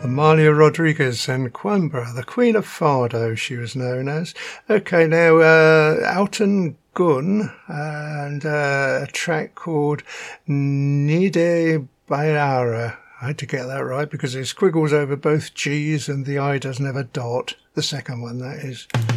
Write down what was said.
Amalia Rodriguez and Coimbra, the Queen of Fado, she was known as. Okay, now Alton Gunn and a track called Nide Bayara. I had to get that right because it squiggles over both G's and the I doesn't have a dot. The second one, that is.